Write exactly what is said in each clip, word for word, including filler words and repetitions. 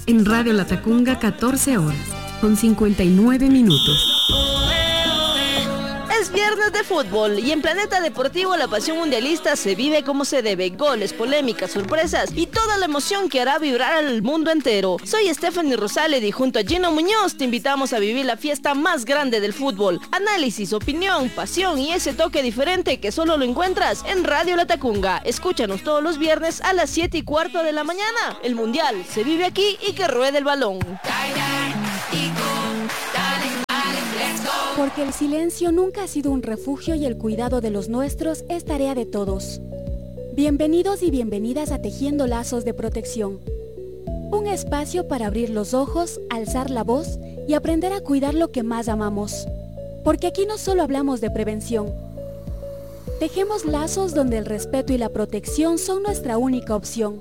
en Radio Latacunga, catorce horas, con cincuenta y nueve minutos. Es viernes de fútbol y en Planeta Deportivo la pasión mundialista se vive como se debe. Goles, polémicas, sorpresas y toda la emoción que hará vibrar al mundo entero. Soy Stephanie Rosales y junto a Gino Muñoz te invitamos a vivir la fiesta más grande del fútbol. Análisis, opinión, pasión y ese toque diferente que solo lo encuentras en Radio Latacunga. Escúchanos todos los viernes a las siete y cuarto de la mañana. El mundial se vive aquí y que ruede el balón. Porque el silencio nunca ha sido un refugio y el cuidado de los nuestros es tarea de todos. Bienvenidos y bienvenidas a Tejiendo Lazos de Protección. Un espacio para abrir los ojos, alzar la voz y aprender a cuidar lo que más amamos. Porque aquí no solo hablamos de prevención. Tejemos lazos donde el respeto y la protección son nuestra única opción.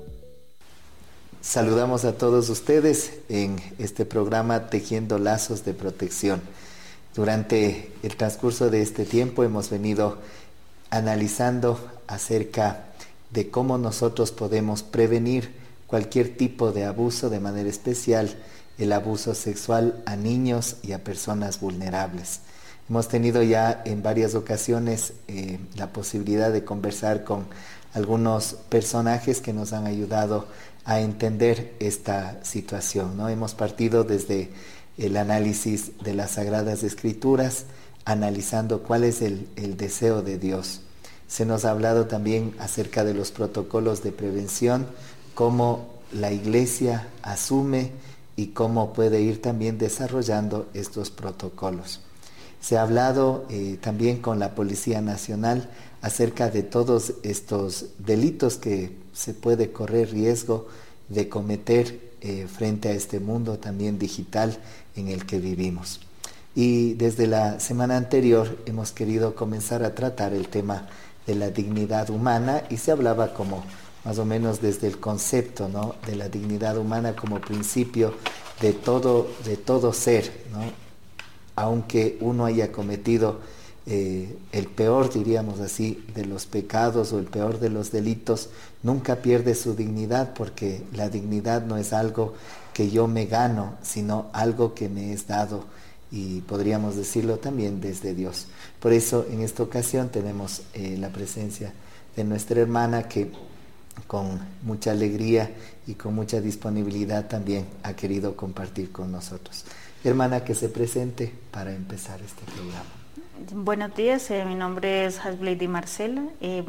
Saludamos a todos ustedes en este programa Tejiendo Lazos de Protección. Durante el transcurso de este tiempo hemos venido analizando acerca de cómo nosotros podemos prevenir cualquier tipo de abuso, de manera especial el abuso sexual a niños y a personas vulnerables. Hemos tenido ya en varias ocasiones eh, la posibilidad de conversar con algunos personajes que nos han ayudado a entender esta situación, ¿no? Hemos partido desde el análisis de las Sagradas Escrituras, analizando cuál es el, el deseo de Dios. Se nos ha hablado también acerca de los protocolos de prevención, cómo la Iglesia asume y cómo puede ir también desarrollando estos protocolos. Se ha hablado eh, también con la Policía Nacional acerca de todos estos delitos que se puede correr riesgo de cometer eh, frente a este mundo también digital en el que vivimos. Y desde la semana anterior hemos querido comenzar a tratar el tema de la dignidad humana y se hablaba como más o menos desde el concepto, ¿no?, de la dignidad humana como principio de todo, de todo ser, ¿no? Aunque uno haya cometido eh, el peor, diríamos así, de los pecados o el peor de los delitos, nunca pierde su dignidad, porque la dignidad no es algo que yo me gano, sino algo que me es dado, y podríamos decirlo también desde Dios. Por eso en esta ocasión tenemos eh, la presencia de nuestra hermana que con mucha alegría y con mucha disponibilidad también ha querido compartir con nosotros. Hermana, que se presente para empezar este programa. Buenos días, eh, mi nombre es Hasblady Marcela. Eh,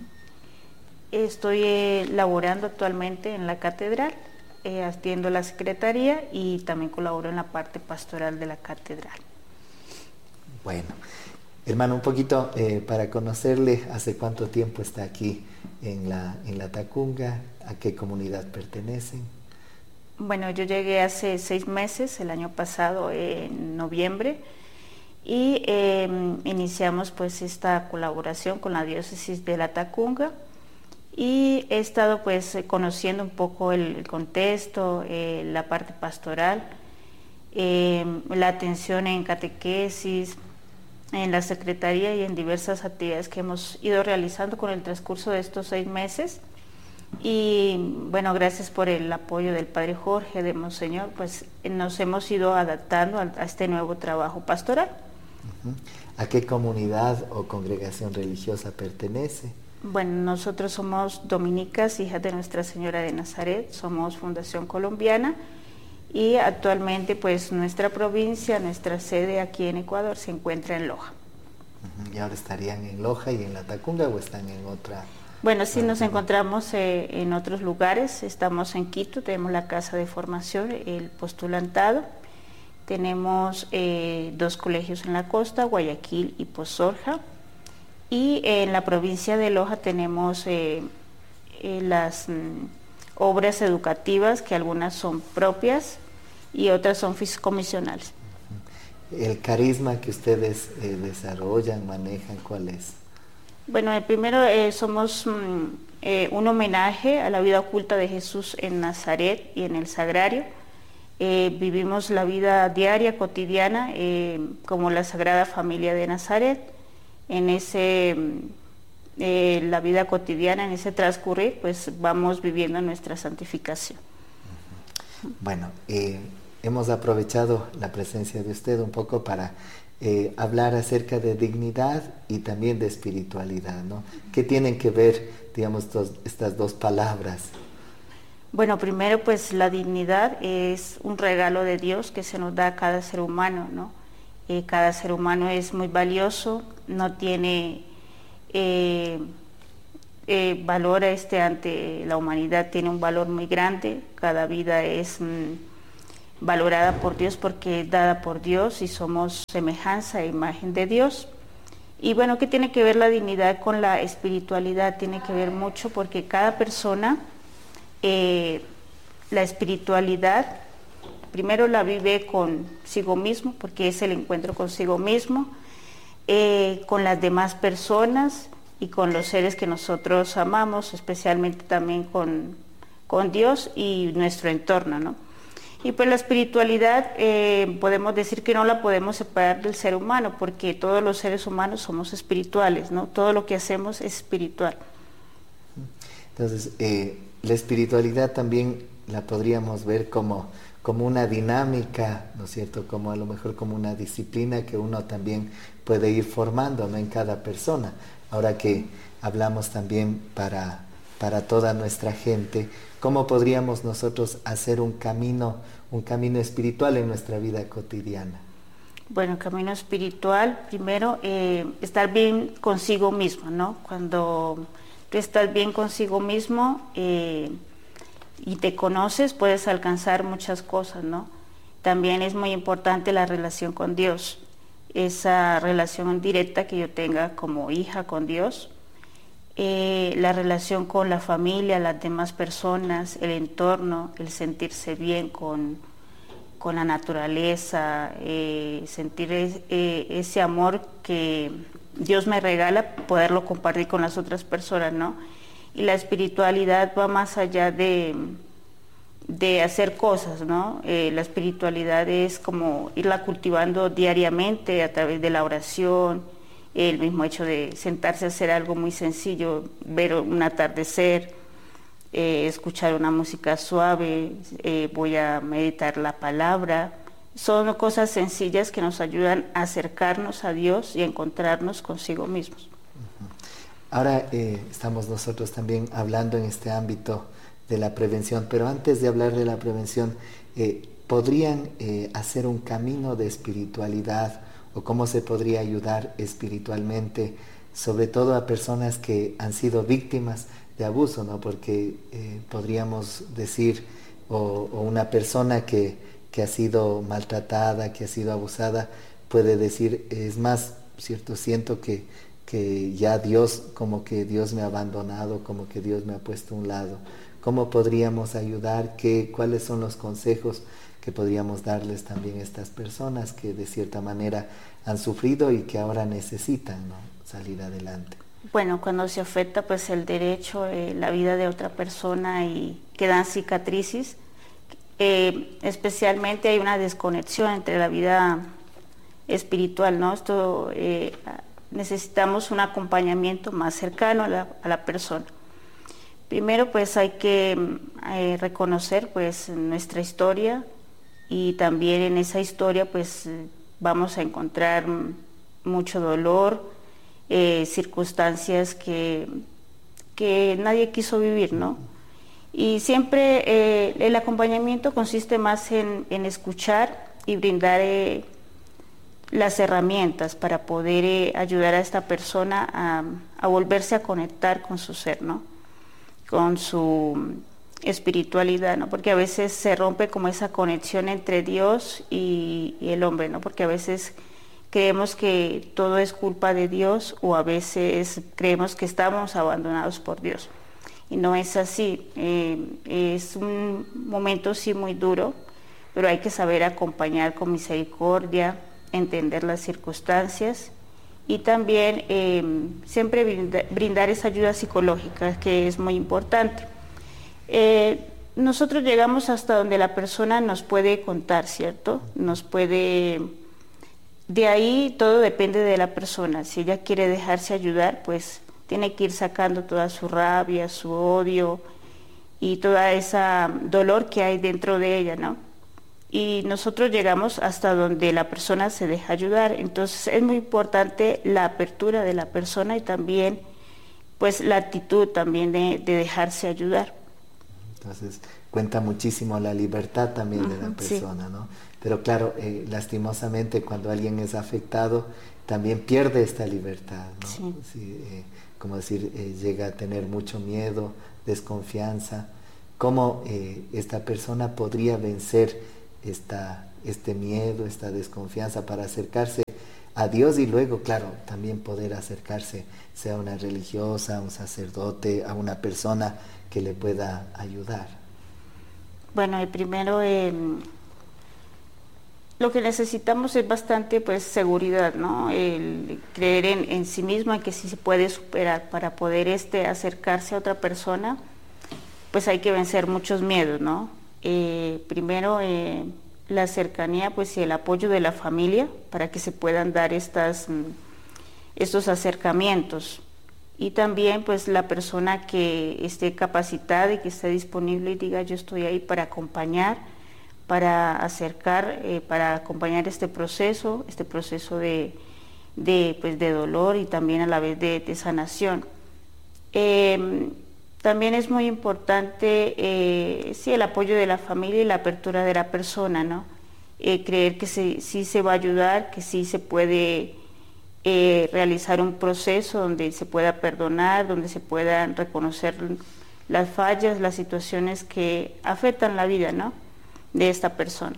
estoy eh, laborando actualmente en la catedral, eh, atiendo la secretaría y también colaboro en la parte pastoral de la catedral. Bueno, hermano, un poquito eh, para conocerle, ¿hace cuánto tiempo está aquí en la, en la Tacunga? ¿A qué comunidad pertenecen? Bueno, yo llegué hace seis meses, el año pasado, en noviembre, y eh, iniciamos pues esta colaboración con la diócesis de la Tacunga, y he estado pues conociendo un poco el, el contexto, eh, la parte pastoral, eh, la atención en catequesis, en la secretaría y en diversas actividades que hemos ido realizando con el transcurso de estos seis meses. Y bueno, gracias por el apoyo del Padre Jorge, de Monseñor, pues nos hemos ido adaptando a, a este nuevo trabajo pastoral. Uh-huh. ¿A qué comunidad o congregación religiosa pertenece? Bueno, nosotros somos dominicas, hijas de Nuestra Señora de Nazaret, somos Fundación Colombiana, y actualmente pues nuestra provincia, nuestra sede aquí en Ecuador se encuentra en Loja. Uh-huh. ¿Y ahora estarían en Loja y en la Tacunga o están en otra? Bueno, sí, nos encontramos eh, en otros lugares. Estamos en Quito, tenemos la casa de formación, el postulantado. Tenemos eh, dos colegios en la costa, Guayaquil y Pozorja. Y eh, en la provincia de Loja tenemos eh, eh, las mm, obras educativas, que algunas son propias y otras son fiscomisionales. ¿El carisma que ustedes eh, desarrollan, manejan, cuál es? Bueno, el primero eh, somos mm, eh, un homenaje a la vida oculta de Jesús en Nazaret y en el Sagrario. Eh, vivimos la vida diaria, cotidiana, eh, como la Sagrada Familia de Nazaret. En ese, eh, la vida cotidiana, en ese transcurrir, pues vamos viviendo nuestra santificación. Bueno, eh, hemos aprovechado la presencia de usted un poco para eh, hablar acerca de dignidad y también de espiritualidad, ¿no? ¿Qué tienen que ver, digamos, tos, estas dos palabras? Bueno, primero pues la dignidad es un regalo de Dios que se nos da a cada ser humano, ¿no? Eh, cada ser humano es muy valioso, no tiene eh, eh, valor este ante la humanidad, tiene un valor muy grande, cada vida es mm, valorada por Dios porque es dada por Dios y somos semejanza e imagen de Dios. Y bueno, ¿qué tiene que ver la dignidad con la espiritualidad? Tiene que ver mucho porque cada persona, eh, la espiritualidad, primero la vive consigo mismo, porque es el encuentro consigo mismo, eh, con las demás personas y con los seres que nosotros amamos, especialmente también con, con Dios y nuestro entorno, ¿no? Y pues la espiritualidad eh, podemos decir que no la podemos separar del ser humano, porque todos los seres humanos somos espirituales, ¿no? Todo lo que hacemos es espiritual. Entonces, eh, la espiritualidad también la podríamos ver como, como una dinámica, ¿no es cierto? Como a lo mejor como una disciplina que uno también puede ir formando, ¿no? En cada persona. Ahora que hablamos también para, para toda nuestra gente, ¿cómo podríamos nosotros hacer un camino, un camino espiritual en nuestra vida cotidiana? Bueno, camino espiritual, primero, eh, estar bien consigo mismo, ¿no? Cuando tú estás bien consigo mismo eh, y te conoces, puedes alcanzar muchas cosas, ¿no? También es muy importante la relación con Dios, esa relación directa que yo tenga como hija con Dios, eh, la relación con la familia, las demás personas, el entorno, el sentirse bien con, con la naturaleza, eh, sentir es, eh, ese amor que Dios me regala, poderlo compartir con las otras personas, ¿no? Y la espiritualidad va más allá de, de hacer cosas, ¿no? Eh, la espiritualidad es como irla cultivando diariamente a través de la oración, el mismo hecho de sentarse a hacer algo muy sencillo, ver un atardecer, eh, escuchar una música suave, eh, voy a meditar la palabra. Son cosas sencillas que nos ayudan a acercarnos a Dios y a encontrarnos consigo mismos. Ahora eh, estamos nosotros también hablando en este ámbito de la prevención, pero antes de hablar de la prevención, eh, ¿podrían eh, hacer un camino de espiritualidad o cómo se podría ayudar espiritualmente, sobre todo a personas que han sido víctimas de abuso, ¿no? Porque eh, podríamos decir, o, o una persona que, que ha sido maltratada, que ha sido abusada, puede decir, es más, ¿cierto? Siento que, que ya Dios, como que Dios me ha abandonado, como que Dios me ha puesto a un lado. ¿Cómo podríamos ayudar? ¿Qué, ¿Cuáles son los consejos que podríamos darles también a estas personas que de cierta manera han sufrido y que ahora necesitan, ¿no? Salir adelante? Bueno, cuando se afecta pues el derecho, eh, la vida de otra persona y quedan cicatrices, eh, especialmente hay una desconexión entre la vida espiritual, ¿no? Esto eh, necesitamos un acompañamiento más cercano a la, a la persona. Primero pues hay que eh, reconocer pues nuestra historia y también en esa historia pues vamos a encontrar mucho dolor, eh, circunstancias que, que nadie quiso vivir, ¿no? Y siempre eh, el acompañamiento consiste más en, en escuchar y brindar eh, las herramientas para poder eh, ayudar a esta persona a, a volverse a conectar con su ser, ¿no? Con su espiritualidad, ¿no? Porque a veces se rompe como esa conexión entre Dios y, y el hombre, ¿no? Porque a veces creemos que todo es culpa de Dios o a veces creemos que estamos abandonados por Dios. Y no es así. Eh, es un momento sí muy duro, pero hay que saber acompañar con misericordia, entender las circunstancias y también eh, siempre brindar, brindar esa ayuda psicológica que es muy importante. Eh, nosotros llegamos hasta donde la persona nos puede contar, ¿cierto? Nos puede... De ahí todo depende de la persona. Si ella quiere dejarse ayudar, pues tiene que ir sacando toda su rabia, su odio y toda esa dolor que hay dentro de ella, ¿no? Y nosotros llegamos hasta donde la persona se deja ayudar. Entonces es muy importante la apertura de la persona y también pues la actitud también de, de dejarse ayudar. Entonces cuenta muchísimo la libertad también uh-huh, de la persona, sí. ¿no? Pero claro, eh, lastimosamente cuando alguien es afectado también pierde esta libertad, ¿no? Sí. Sí, eh, como decir, eh, llega a tener mucho miedo, desconfianza. ¿Cómo eh, esta persona podría vencer esta, este miedo, esta desconfianza para acercarse a Dios y luego, claro, también poder acercarse, sea una religiosa, un sacerdote, a una persona que le pueda ayudar? Bueno, y primero eh, lo que necesitamos es bastante pues seguridad, ¿no? El creer en, en sí mismo, en que sí se puede superar. Para poder este, acercarse a otra persona, pues hay que vencer muchos miedos, ¿no? Eh, primero, eh, la cercanía, pues y el apoyo de la familia para que se puedan dar estas, estos acercamientos. Y también, pues, la persona que esté capacitada y que esté disponible y diga, yo estoy ahí para acompañar, para acercar, eh, para acompañar este proceso, este proceso de, de, pues, de dolor y también a la vez de, de sanación. Eh, También es muy importante, eh, sí, el apoyo de la familia y la apertura de la persona, ¿no? Eh, creer que se, sí se va a ayudar, que sí se puede eh, realizar un proceso donde se pueda perdonar, donde se puedan reconocer las fallas, las situaciones que afectan la vida, ¿no?, de esta persona.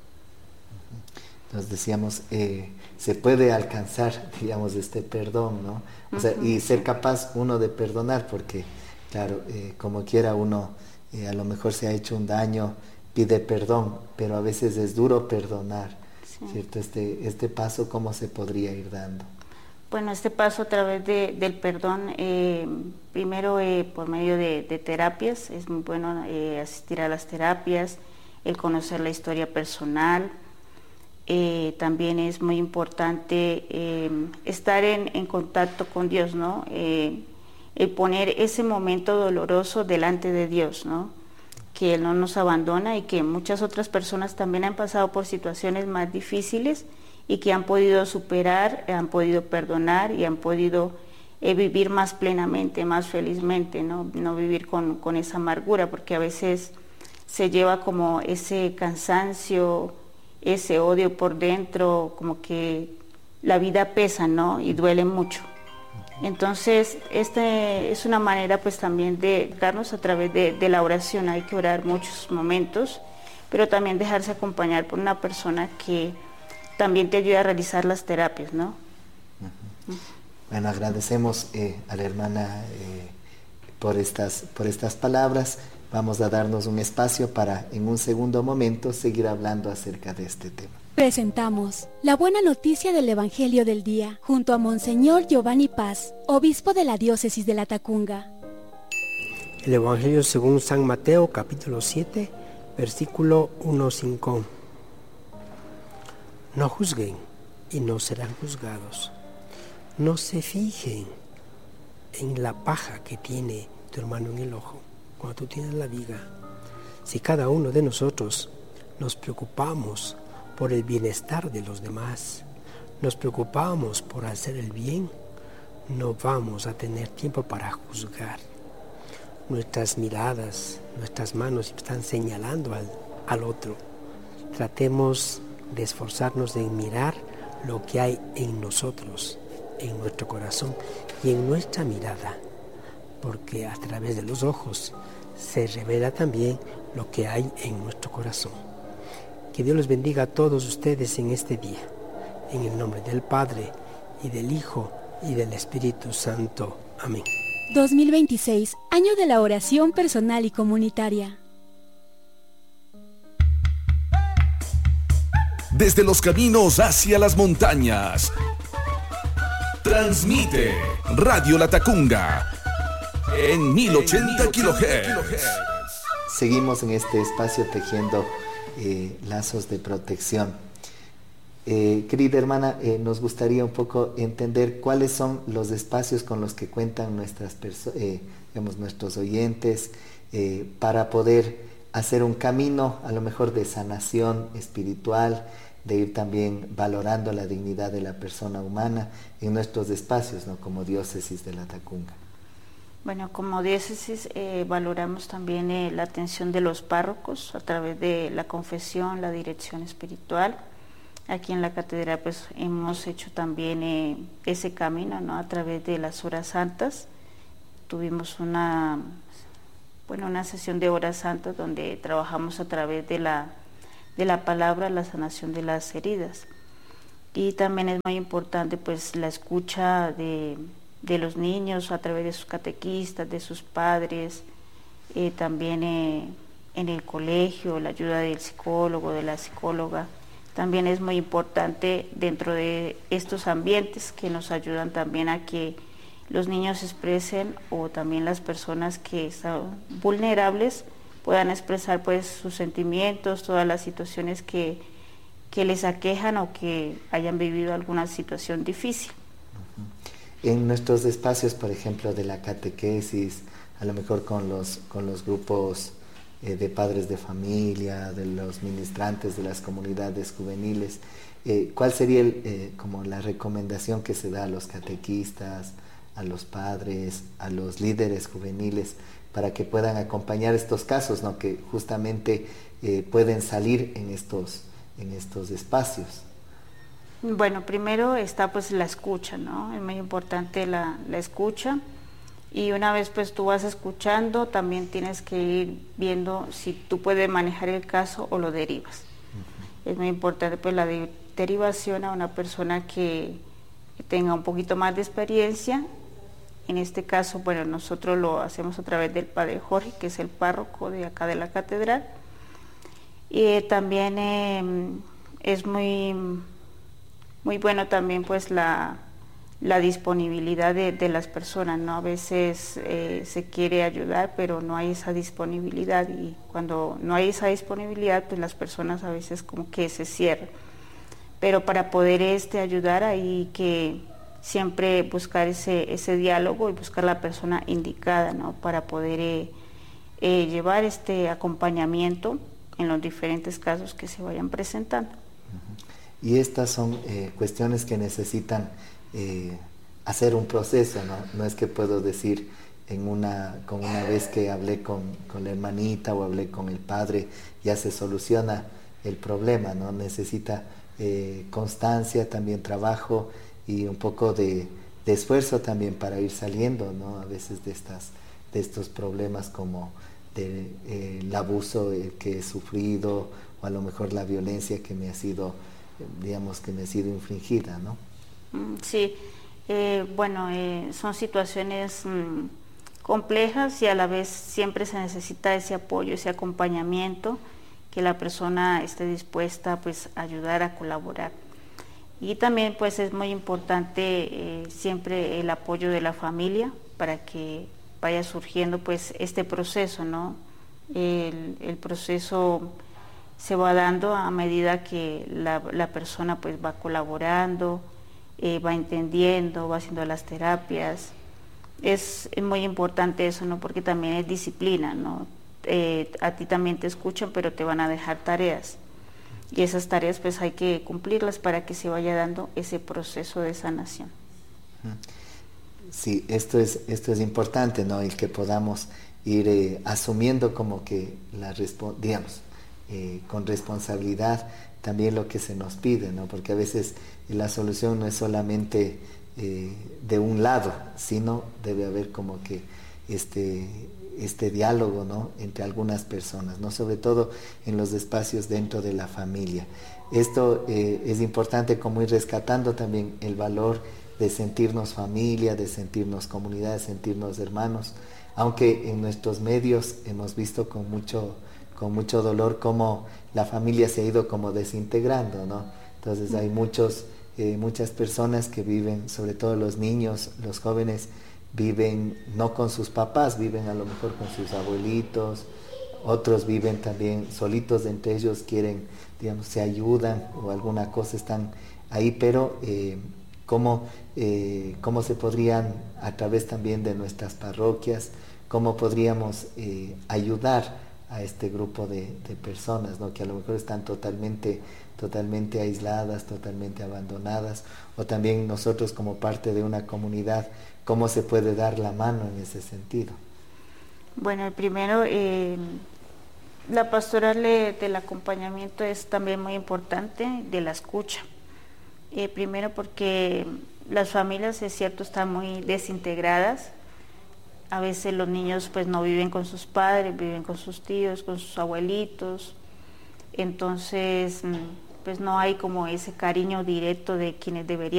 Nos decíamos, eh, se puede alcanzar, digamos, este perdón, ¿no? O sea, uh-huh. y ser capaz uno de perdonar, porque claro, eh, como quiera uno, eh, a lo mejor se ha hecho un daño, pide perdón, pero a veces es duro perdonar, sí. ¿Cierto? Este, este paso, ¿cómo se podría ir dando? Bueno, este paso a través de, del perdón, eh, primero eh, por medio de, de terapias, es muy bueno eh, asistir a las terapias, el conocer la historia personal, eh, también es muy importante eh, estar en, en contacto con Dios, ¿no? Eh, el poner ese momento doloroso delante de Dios, ¿no? Que Él no nos abandona y que muchas otras personas también han pasado por situaciones más difíciles y que han podido superar, han podido perdonar y han podido eh, vivir más plenamente, más felizmente, ¿no? No vivir con, con esa amargura, porque a veces se lleva como ese cansancio, ese odio por dentro, como que la vida pesa, ¿no? Y duele mucho. Entonces, este es una manera pues también de darnos a través de, de la oración. Hay que orar muchos momentos, pero también dejarse acompañar por una persona que también te ayude a realizar las terapias, ¿no? Uh-huh. Bueno, agradecemos eh, a la hermana eh, por estas, por estas palabras. Vamos a darnos un espacio para en un segundo momento seguir hablando acerca de este tema. Presentamos la buena noticia del Evangelio del Día, junto a Monseñor Giovanni Paz, obispo de la diócesis de Latacunga. El Evangelio según San Mateo, capítulo siete, versículo uno a cinco. No juzguen y no serán juzgados. No se fijen en la paja que tiene tu hermano en el ojo, cuando tú tienes la viga. Si cada uno de nosotros nos preocupamos por el bienestar de los demás, nos preocupamos por hacer el bien, no vamos a tener tiempo para juzgar. Nuestras miradas, nuestras manos están señalando al, al otro. Tratemos de esforzarnos en mirar lo que hay en nosotros, en nuestro corazón y en nuestra mirada, porque a través de los ojos se revela también lo que hay en nuestro corazón. Que Dios los bendiga a todos ustedes en este día, en el nombre del Padre, y del Hijo, y del Espíritu Santo. Amén. dos mil veintiséis, año de la oración personal y comunitaria. Desde los caminos hacia las montañas, transmite Radio Latacunga en mil ochenta kilohertz. Seguimos en este espacio tejiendo eh, lazos de protección. Eh, querida hermana, eh, nos gustaría un poco entender cuáles son los espacios con los que cuentan nuestras perso- eh, digamos, nuestros oyentes, eh, para poder hacer un camino a lo mejor de sanación espiritual, de ir también valorando la dignidad de la persona humana en nuestros espacios, ¿no? Como diócesis de Latacunga. Bueno, como diócesis eh, valoramos también eh, la atención de los párrocos a través de la confesión, la dirección espiritual. Aquí en la catedral pues hemos hecho también eh, ese camino, ¿no? A través de las horas santas. Tuvimos una, bueno, una sesión de horas santas donde trabajamos a través de la, de la palabra, la sanación de las heridas. Y también es muy importante pues la escucha de de los niños a través de sus catequistas, de sus padres, eh, también eh, en el colegio, la ayuda del psicólogo, de la psicóloga. También es muy importante dentro de estos ambientes que nos ayudan también a que los niños expresen, o también las personas que están vulnerables puedan expresar pues sus sentimientos, todas las situaciones que, que les aquejan o que hayan vivido alguna situación difícil. En nuestros espacios, por ejemplo, de la catequesis, a lo mejor con los, con los grupos eh, de padres de familia, de los ministrantes de las comunidades juveniles, eh, ¿cuál sería el, eh, como la recomendación que se da a los catequistas, a los padres, a los líderes juveniles, para que puedan acompañar estos casos, ¿no? Que justamente eh, pueden salir en estos, en estos espacios? Bueno, primero está pues la escucha, ¿no? Es muy importante la, la escucha, y una vez pues tú vas escuchando, también tienes que ir viendo si tú puedes manejar el caso o lo derivas. Uh-huh. Es muy importante pues la de, derivación a una persona que, que tenga un poquito más de experiencia. En este caso, bueno, nosotros lo hacemos a través del padre Jorge, que es el párroco de acá de la catedral, y eh, también eh, es muy... Muy bueno también pues la, la disponibilidad de, de las personas, ¿no? A veces eh, se quiere ayudar, pero no hay esa disponibilidad, y cuando no hay esa disponibilidad, pues las personas a veces como que se cierran. Pero para poder este, ayudar hay que siempre buscar ese, ese diálogo y buscar la persona indicada, ¿no? Para poder eh, eh, llevar este acompañamiento en los diferentes casos que se vayan presentando. Y estas son eh, cuestiones que necesitan eh, hacer un proceso, ¿no? No es que puedo decir en una, con una vez que hablé con, con la hermanita o hablé con el padre, ya se soluciona el problema, ¿no? Necesita eh, constancia, también trabajo y un poco de, de esfuerzo también para ir saliendo, ¿no? A veces de, estas, de estos problemas como de, eh, el abuso eh, que he sufrido, o a lo mejor la violencia que me ha sido digamos que me ha sido infligida, ¿no? Sí, eh, bueno, eh, son situaciones mmm, complejas, y a la vez siempre se necesita ese apoyo, ese acompañamiento, que la persona esté dispuesta pues a ayudar, a colaborar. Y también pues es muy importante eh, siempre el apoyo de la familia para que vaya surgiendo pues este proceso, ¿no? El, el proceso se va dando a medida que la, la persona pues va colaborando, eh, va entendiendo, va haciendo las terapias. Es, es muy importante eso, ¿no? Porque también es disciplina, ¿no? Eh, a ti también te escuchan, pero te van a dejar tareas. Y esas tareas pues hay que cumplirlas para que se vaya dando ese proceso de sanación. Sí, esto es, esto es importante, ¿no? El que podamos ir eh, asumiendo como que la digamos, Eh, con responsabilidad también lo que se nos pide, ¿no? Porque a veces la solución no es solamente eh, de un lado, sino debe haber como que este, este diálogo, ¿no? Entre algunas personas, ¿no? Sobre todo en los espacios dentro de la familia. Esto eh, es importante como ir rescatando también el valor de sentirnos familia, de sentirnos comunidad, de sentirnos hermanos, aunque en nuestros medios hemos visto con mucho con mucho dolor cómo la familia se ha ido como desintegrando, ¿no? Entonces hay muchos, eh, muchas personas que viven, sobre todo los niños, los jóvenes, viven no con sus papás, viven a lo mejor con sus abuelitos, otros viven también solitos entre ellos, quieren, digamos, se ayudan o alguna cosa, están ahí, pero eh, cómo, eh, cómo se podrían, a través también de nuestras parroquias, cómo podríamos eh, ayudar a este grupo de, de personas, ¿no? Que a lo mejor están totalmente, totalmente aisladas, totalmente abandonadas, o también nosotros como parte de una comunidad, ¿cómo se puede dar la mano en ese sentido? Bueno, el primero, eh, la pastoral de, del acompañamiento es también muy importante, de la escucha. Eh, primero porque las familias, es cierto, están muy desintegradas. A veces los niños pues no viven con sus padres, viven con sus tíos, con sus abuelitos. Entonces, pues no hay como ese cariño directo de quienes deberían